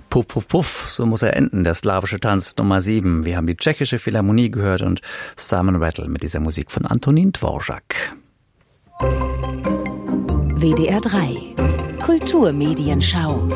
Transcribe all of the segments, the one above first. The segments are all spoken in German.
Puff, puff, puff, so muss er enden, der slawische Tanz Nummer 7. Wir haben die tschechische Philharmonie gehört und Simon Rattle mit dieser Musik von Antonín Dvořák. WDR 3 Kulturmedienschau.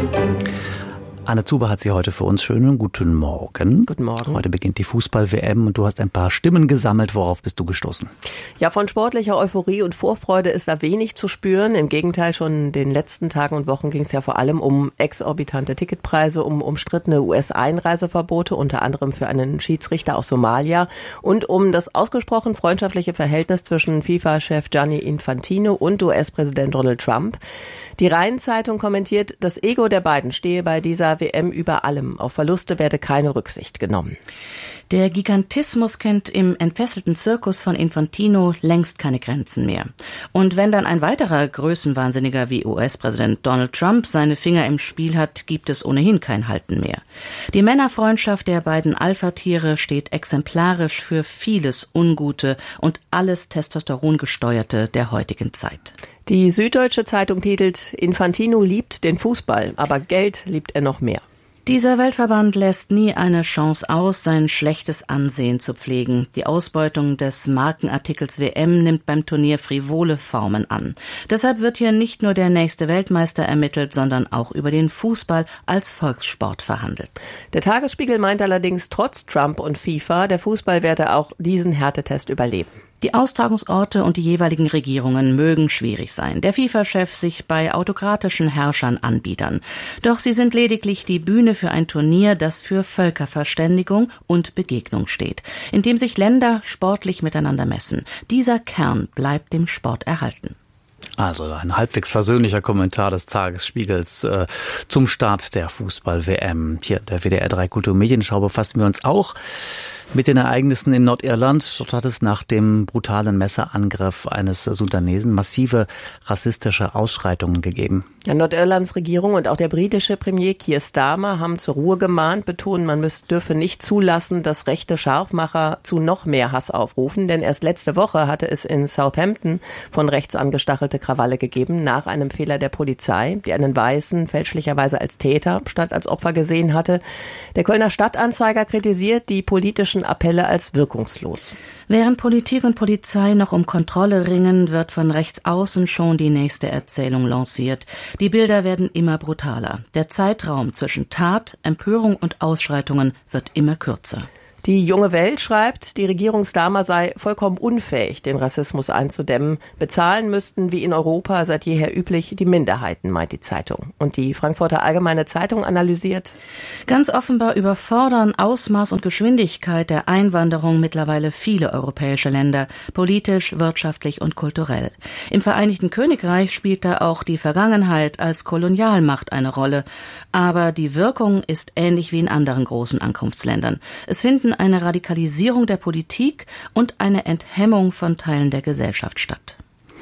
Anne Zuber hat sie heute für uns. Schönen guten Morgen. Guten Morgen. Heute beginnt die Fußball-WM und du hast ein paar Stimmen gesammelt. Worauf bist du gestoßen? Ja, von sportlicher Euphorie und Vorfreude ist da wenig zu spüren. Im Gegenteil, schon in den letzten Tagen und Wochen ging es ja vor allem um exorbitante Ticketpreise, um umstrittene US-Einreiseverbote, unter anderem für einen Schiedsrichter aus Somalia und um das ausgesprochen freundschaftliche Verhältnis zwischen FIFA-Chef Gianni Infantino und US-Präsident Donald Trump. Die Rhein-Zeitung kommentiert, das Ego der beiden stehe bei dieser WM über allem. Auf Verluste werde keine Rücksicht genommen. Der Gigantismus kennt im entfesselten Zirkus von Infantino längst keine Grenzen mehr. Und wenn dann ein weiterer Größenwahnsinniger wie US-Präsident Donald Trump seine Finger im Spiel hat, gibt es ohnehin kein Halten mehr. Die Männerfreundschaft der beiden Alpha-Tiere steht exemplarisch für vieles Ungute und alles Testosterongesteuerte der heutigen Zeit. Die Süddeutsche Zeitung titelt, Infantino liebt den Fußball, aber Geld liebt er noch mehr. Dieser Weltverband lässt nie eine Chance aus, sein schlechtes Ansehen zu pflegen. Die Ausbeutung des Markenartikels WM nimmt beim Turnier frivole Formen an. Deshalb wird hier nicht nur der nächste Weltmeister ermittelt, sondern auch über den Fußball als Volkssport verhandelt. Der Tagesspiegel meint allerdings, trotz Trump und FIFA, der Fußball werde auch diesen Härtetest überleben. Die Austragungsorte und die jeweiligen Regierungen mögen schwierig sein. Der FIFA-Chef sich bei autokratischen Herrschern anbiedern. Doch sie sind lediglich die Bühne für ein Turnier, das für Völkerverständigung und Begegnung steht, in dem sich Länder sportlich miteinander messen. Dieser Kern bleibt dem Sport erhalten. Also ein halbwegs versöhnlicher Kommentar des Tagesspiegels zum Start der Fußball-WM. Hier in der WDR 3 Kulturmedienschau befassen wir uns auch mit den Ereignissen in Nordirland. Dort hat es nach dem brutalen Messerangriff eines Sudanesen massive rassistische Ausschreitungen gegeben. Ja, Nordirlands Regierung und auch der britische Premier Keir Starmer haben zur Ruhe gemahnt, betonen, man dürfe nicht zulassen, dass rechte Scharfmacher zu noch mehr Hass aufrufen. Denn erst letzte Woche hatte es in Southampton von rechts angestachelte Krawalle gegeben, nach einem Fehler der Polizei, die einen Weißen fälschlicherweise als Täter statt als Opfer gesehen hatte. Der Kölner Stadtanzeiger kritisiert die politischen Appelle als wirkungslos. Während Politik und Polizei noch um Kontrolle ringen, wird von rechts außen schon die nächste Erzählung lanciert. Die Bilder werden immer brutaler. Der Zeitraum zwischen Tat, Empörung und Ausschreitungen wird immer kürzer. Die Junge Welt schreibt, die Regierung Starmer sei vollkommen unfähig, den Rassismus einzudämmen. Bezahlen müssten, wie in Europa seit jeher üblich, die Minderheiten, meint die Zeitung. Und die Frankfurter Allgemeine Zeitung analysiert: Ganz offenbar überfordern Ausmaß und Geschwindigkeit der Einwanderung mittlerweile viele europäische Länder, politisch, wirtschaftlich und kulturell. Im Vereinigten Königreich spielt da auch die Vergangenheit als Kolonialmacht eine Rolle. Aber die Wirkung ist ähnlich wie in anderen großen Ankunftsländern. Es finden eine Radikalisierung der Politik und eine Enthemmung von Teilen der Gesellschaft statt.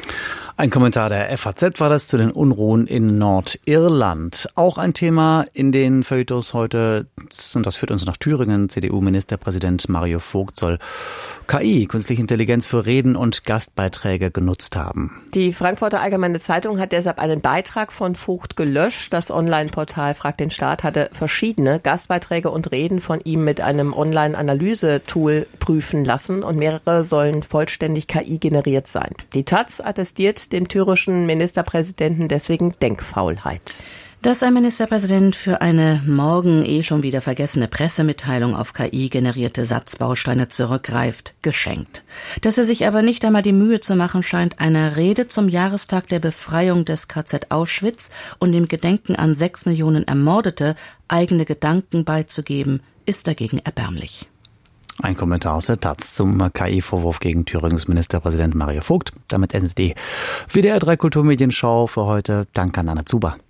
Ein Kommentar der FAZ war das zu den Unruhen in Nordirland. Auch ein Thema in den Feuilletons heute, und das führt uns nach Thüringen. CDU-Ministerpräsident Mario Vogt soll KI, künstliche Intelligenz, für Reden und Gastbeiträge genutzt haben. Die Frankfurter Allgemeine Zeitung hat deshalb einen Beitrag von Vogt gelöscht. Das Online-Portal Frag den Staat hatte verschiedene Gastbeiträge und Reden von ihm mit einem Online-Analyse-Tool prüfen lassen und mehrere sollen vollständig KI generiert sein. Die Taz attestiert dem thürischen Ministerpräsidenten deswegen Denkfaulheit. Dass ein Ministerpräsident für eine morgen schon wieder vergessene Pressemitteilung auf KI-generierte Satzbausteine zurückgreift, geschenkt. Dass er sich aber nicht einmal die Mühe zu machen scheint, einer Rede zum Jahrestag der Befreiung des KZ Auschwitz und dem Gedenken an 6 Millionen Ermordete eigene Gedanken beizugeben, ist dagegen erbärmlich. Ein Kommentar aus der Taz zum KI-Vorwurf gegen Thüringens Ministerpräsident Mario Vogt. Damit endet die WDR 3 Kulturmedienschau für heute. Danke an Anne Zuber.